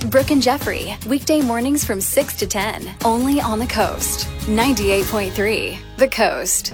Brooke and Jeffrey, weekday mornings from 6 to 10, only on the Coast. 98.3, The Coast.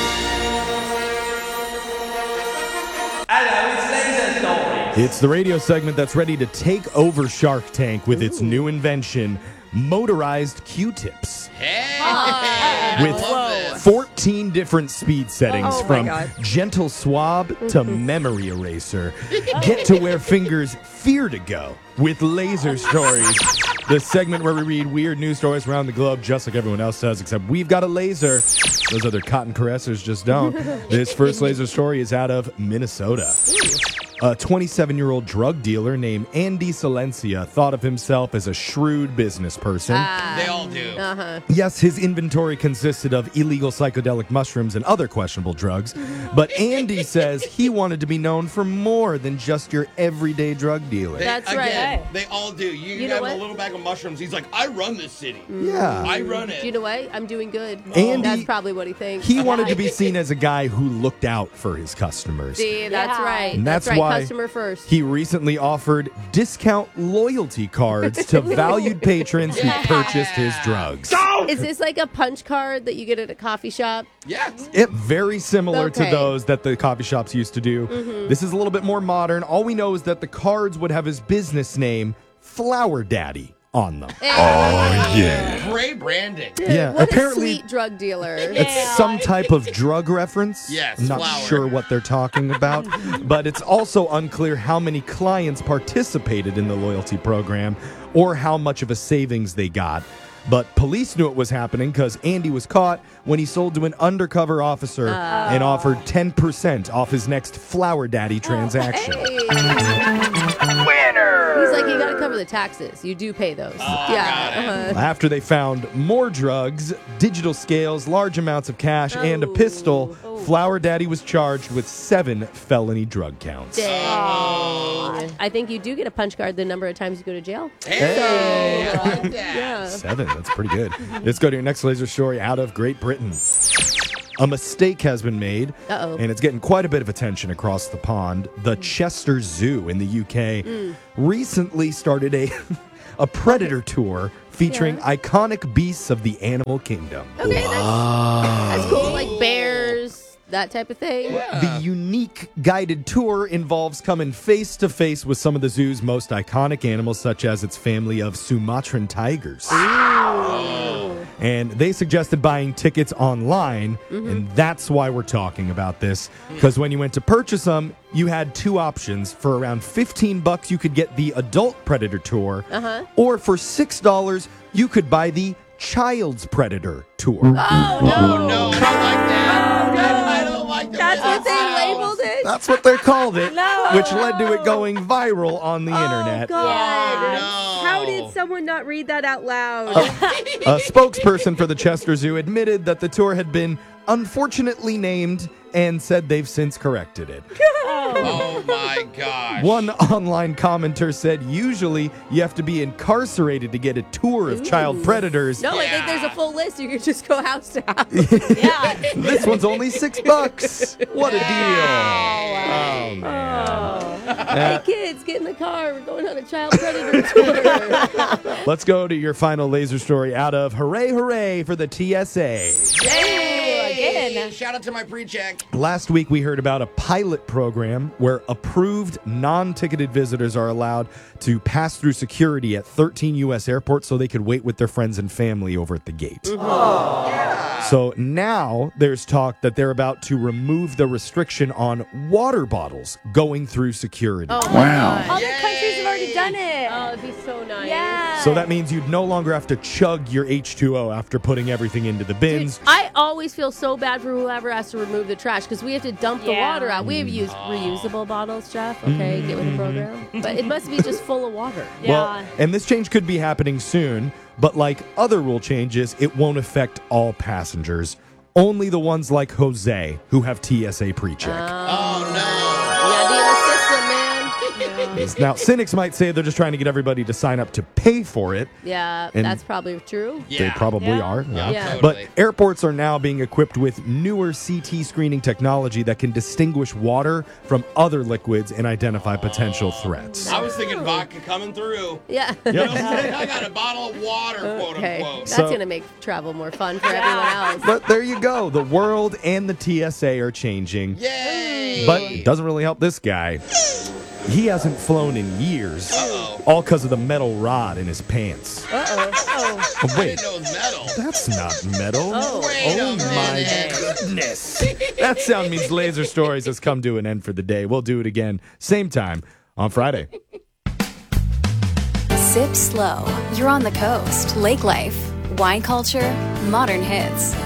Hello, it's Laser Stories. It's the radio segment that's ready to take over Shark Tank with its new invention, motorized Q-tips. With 14 different speed settings from gentle swab to memory eraser. Get to where fingers fear to go with Laser Stories, the segment where we read weird news stories around the globe just like everyone else does, except we've got a laser. Those other cotton caressers just don't. This first laser story is out of Minnesota. A 27-year-old drug dealer named Andy Silencia thought of himself as a shrewd business person. They all do. Yes, his inventory consisted of illegal psychedelic mushrooms and other questionable drugs, but Andy says he wanted to be known for more than just your everyday drug dealer. That's right. They all do. You know have what? a little bag of mushrooms. He's like, I run this city. Yeah. I run it. Do you know what? I'm doing good. Andy- That's probably what he thinks. He wanted to be seen as a guy who looked out for his customers. See, that's right. And that's right. why Customer first. He recently offered discount loyalty cards to valued patrons who purchased his drugs. Is this like a punch card that you get at a coffee shop? Yes. It very similar to Okay. those that the coffee shops used to do. This is a little bit more modern. All we know is that the cards would have his business name, Flower Daddy, on them. Great branding. Yeah, What apparently a sweet drug dealer. it's some type of drug reference. Yes, I'm not flower. sure what they're talking about, but it's also unclear how many clients participated in the loyalty program or how much of a savings they got. But police knew it was happening because Andy was caught when he sold to an undercover officer and offered 10% off his next Flower Daddy transaction. He's like, you got to cover the taxes. You do pay those. Yeah. After they found more drugs, digital scales, large amounts of cash, and a pistol, Flower Daddy was charged with 7 felony drug counts. Dang. I think you do get a punch card the number of times you go to jail. Hey, I like that. Yeah. 7, that's pretty good. Let's go to your next laser story out of Great Britain. A mistake has been made, Uh-oh. and it's getting quite a bit of attention across the pond. The Chester Zoo in the UK recently started a predator tour featuring iconic beasts of the animal kingdom. Okay, that's cool. Like bears, that type of thing. The unique guided tour involves coming face to face with some of the zoo's most iconic animals, such as its family of Sumatran tigers. And they suggested buying tickets online, and that's why we're talking about this. Because when you went to purchase them, you had 2 options. For around $15, you could get the adult predator tour, or for $6, you could buy the child's predator tour. Oh, no, I like that. I don't like that. That's what they labeled it? That's what they called it, which led to it going viral on the internet. God. No. How did someone not read that out loud? A spokesperson for the Chester Zoo admitted that the tour had been unfortunately named and said they've since corrected it. Oh, my gosh. One online commenter said usually you have to be incarcerated to get a tour of child predators. No, I think there's a full list. You can just go house to house. This one's only $6. What a deal. Oh, man. Hey, kids, get in the car. We're going on a child predator tour. Let's go to your final laser story out of Hooray Hooray for the TSA. Hey, shout out to my pre-check. Last week, we heard about a pilot program where approved non-ticketed visitors are allowed to pass through security at 13 U.S. airports so they could wait with their friends and family over at the gate. So now there's talk that they're about to remove the restriction on water bottles going through security. Wow. Other countries have already done it. Oh, it'd be so nice. Yeah. So that means you'd no longer have to chug your H2O after putting everything into the bins. I always feel so bad for whoever has to remove the trash because we have to dump the water out. We have used reusable bottles, Jeff. Okay, get with the program. But it must be just full of water. Well, and this change could be happening soon, but like other rule changes, it won't affect all passengers. Only the ones like Jose who have TSA pre-check. Oh, no. You gotta be in the system, man. Now, cynics might say they're just trying to get everybody to sign up to pay for it. Yeah, And that's probably true. They probably are. Yeah. But Totally. airports are now being equipped with newer CT screening technology that can distinguish water from other liquids and identify potential threats. I was thinking vodka coming through. Yeah. You know what I'm saying? I got a bottle of water, quote Okay. unquote. That's So- going to make travel more fun for everyone else. But there you go. The world and the TSA are changing. Yay! But it doesn't really help this guy. He hasn't flown in years. Uh-oh. All because of the metal rod in his pants. Uh-oh. Oh, I wait. didn't know it was metal. That's not metal. Oh. Wait a my minute. goodness. That sound means Laser Stories has come to an end for the day. We'll do it again, same time on Friday. Sip slow. You're on the coast. Lake life, wine culture, modern hits.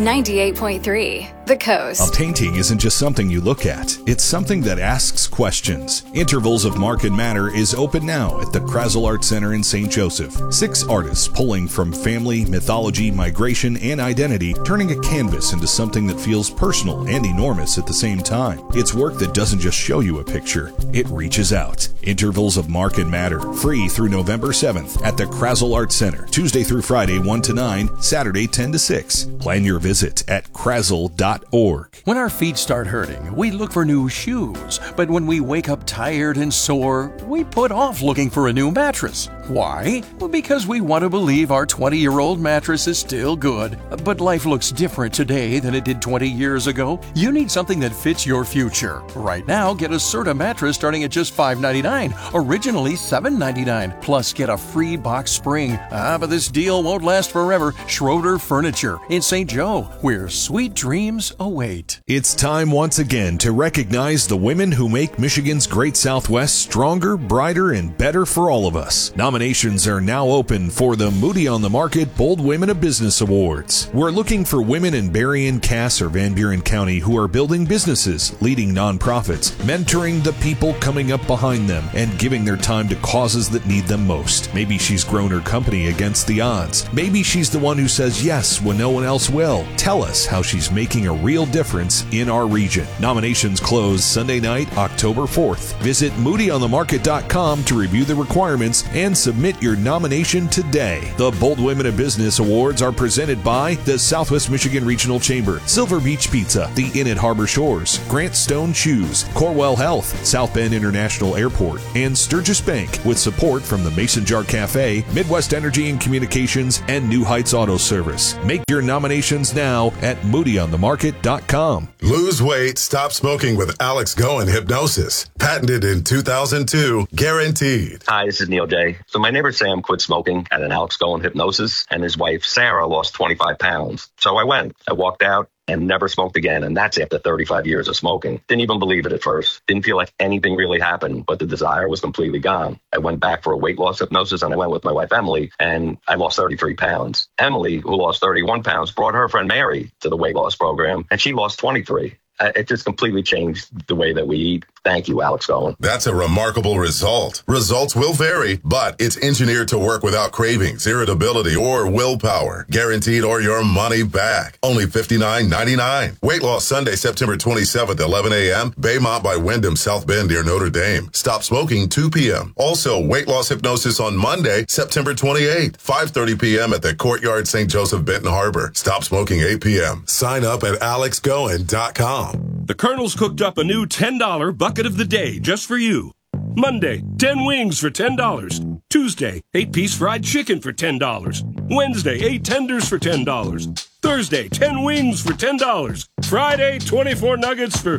98.3 The A Coast. painting isn't just something you look at. It's something that asks questions. Intervals of Mark and Matter is open now at the Krazel Art Center in St. Joseph. 6 artists pulling from family, mythology, migration, and identity, turning a canvas into something that feels personal and enormous at the same time. It's work that doesn't just show you a picture. It reaches out. Intervals of Mark and Matter, free through November 7th at the Krazel Art Center, Tuesday through Friday 1 to 9, Saturday 10 to 6. Plan your visit at krazel.org. When our feet start hurting, we look for new shoes. But when we wake up tired and sore, we put off looking for a new mattress. Why? Well, because we want to believe our 20-year-old mattress is still good. But life looks different today than it did 20 years ago. You need something that fits your future. Right now, get a Serta mattress starting at just $5.99, originally $7.99. Plus, get a free box spring. But this deal won't last forever. Schroeder Furniture in St. Joe, where sweet dreams await. It's time once again to recognize the women who make Michigan's Great Southwest stronger, brighter, and better for all of us. Nominations are now open for the Moody on the Market Bold Women of Business Awards. We're looking for women in Berrien, Cass, or Van Buren County who are building businesses, leading nonprofits, mentoring the people coming up behind them, and giving their time to causes that need them most. Maybe she's grown her company against the odds. Maybe she's the one who says yes when no one else will. Tell us how she's making a real difference in our region. Nominations close Sunday night, October 4th. Visit moodyonthemarket.com to review the requirements and submit your nomination today. The Bold Women of Business Awards are presented by the Southwest Michigan Regional Chamber, Silver Beach Pizza, the Inn at Harbor Shores, Grant Stone Shoes, Corwell Health, South Bend International Airport, and Sturgis Bank, with support from the Mason Jar Cafe, Midwest Energy and Communications, and New Heights Auto Service. Make your nominations now at moodyonthemarket.com. Lose weight, stop smoking with Alex Goen Hypnosis. Patented in 2002, guaranteed. Hi, this is Neil J. So my neighbor Sam quit smoking at an Alex Goen Hypnosis, and his wife Sarah lost 25 pounds. So I went. I walked out and never smoked again, and that's after 35 years of smoking. Didn't even believe it at first. Didn't feel like anything really happened, but the desire was completely gone. I went back for a weight loss hypnosis, and I went with my wife Emily, and I lost 33 pounds. Emily, who lost 31 pounds, brought her friend Mary to the weight loss program, and she lost 23. It just completely changed the way that we eat. Thank you, Alex Goen. That's a remarkable result. Results will vary, but it's engineered to work without cravings, irritability, or willpower. Guaranteed or your money back. Only $59.99. Weight loss Sunday, September 27th, 11 a.m. Baymont by Wyndham, South Bend near Notre Dame. Stop smoking 2 p.m. Also, weight loss hypnosis on Monday, September 28th, 5:30 p.m. at the Courtyard St. Joseph, Benton Harbor. Stop smoking 8 p.m. Sign up at alexgoen.com. The Colonel's cooked up a new $10 bucket of the day just for you. Monday, 10 wings for $10. Tuesday, 8-piece fried chicken for $10. Wednesday, 8 tenders for $10. Thursday, 10 wings for $10. Friday, 24 nuggets for...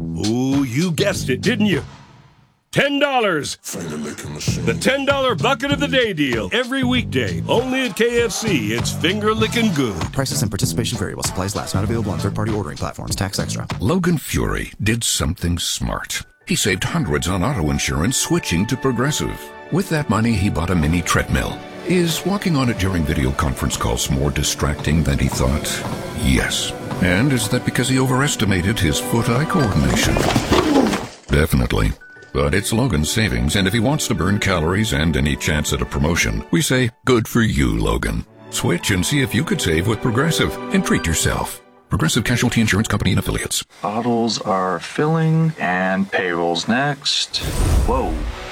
Oh, you guessed it, didn't you? $10. The $10 bucket of the day deal. Every weekday. Only at KFC. It's finger-licking good. Prices and participation vary while supplies last. Not available on third-party ordering platforms. Tax extra. Logan Fury did something smart. He saved hundreds on auto insurance switching to Progressive. With that money, he bought a mini treadmill. Is walking on it during video conference calls more distracting than he thought? Yes. And is that because he overestimated his foot-eye coordination? Definitely. But it's Logan's savings, and if he wants to burn calories and any chance at a promotion, we say, good for you, Logan. Switch and see if you could save with Progressive, and treat yourself. Progressive Casualty Insurance Company and Affiliates. Bottles are filling, and payroll's next. Whoa.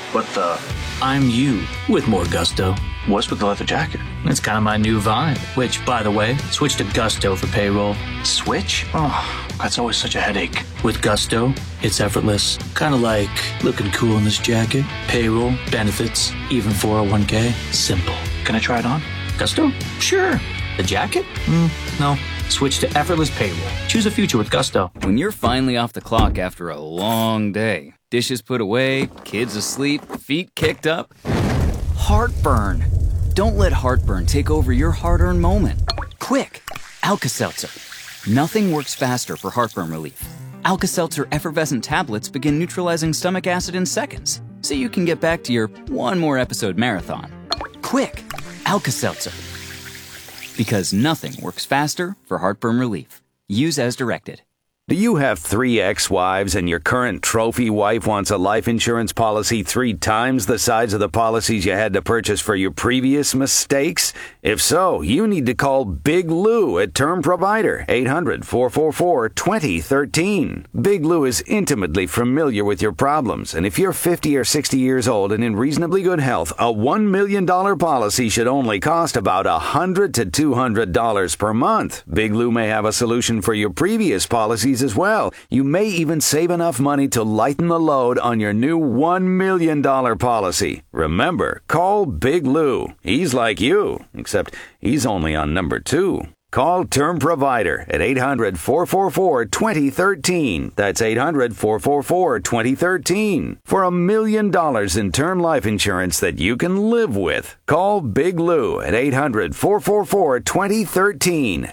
What the? I'm you with more gusto. What's with the leather jacket? It's kind of my new vibe, which, by the way, switch to Gusto for payroll. Switch? Oh, that's always such a headache. With Gusto, it's effortless. Kind of like looking cool in this jacket. Payroll, benefits, even 401k. Simple. Can I try it on? Gusto? Sure. The jacket? No. Switch to effortless payroll. Choose a future with Gusto. When you're finally off the clock after a long day, dishes put away, kids asleep, feet kicked up, heartburn. Don't let heartburn take over your hard-earned moment. Quick, Alka-Seltzer. Nothing works faster for heartburn relief. Alka-Seltzer effervescent tablets begin neutralizing stomach acid in seconds, so you can get back to your one more episode marathon. Quick, Alka-Seltzer. Because nothing works faster for heartburn relief. Use as directed. Do you have 3 ex-wives and your current trophy wife wants a life insurance policy 3 times the size of the policies you had to purchase for your previous mistakes? If so, you need to call Big Lou at Term Provider, 800-444-2013. Big Lou is intimately familiar with your problems, and if you're 50 or 60 years old and in reasonably good health, a $1 million policy should only cost about $100 to $200 per month. Big Lou may have a solution for your previous policies as well. You may even save enough money to lighten the load on your new $1 million policy. Remember, call Big Lou. He's like you, except he's only on number 2. Call Term Provider at 800-444-2013. That's 800-444-2013. For $1 million in term life insurance that you can live with. Call Big Lou at 800-444-2013.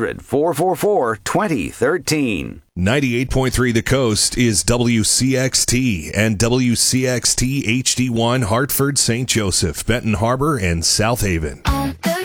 800-444-2013. 98.3 The Coast is WCXT and WCXT HD1 Hartford, St. Joseph, Benton Harbor, and South Haven.